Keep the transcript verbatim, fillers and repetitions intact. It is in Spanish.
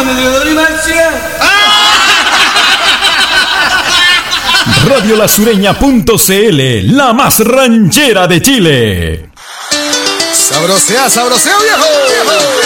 Leonor y Marcia. Radio La Sureña punto c l, la más ranchera de Chile. Sabrosea, sabrosea, viejo.